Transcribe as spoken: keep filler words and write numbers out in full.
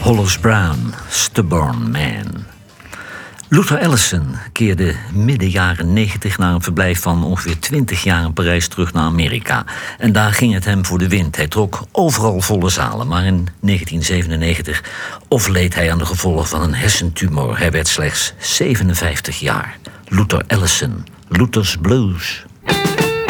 Hollis Brown, Stubborn Man. Luther Allison keerde midden jaren negentig na een verblijf van ongeveer twintig jaar in Parijs terug naar Amerika. En daar ging het hem voor de wind. Hij trok overal volle zalen, maar in negentien zevenennegentig overleed hij aan de gevolgen van een hersentumor. Hij werd slechts zevenenvijftig jaar. Luther Allison, Luther's Blues.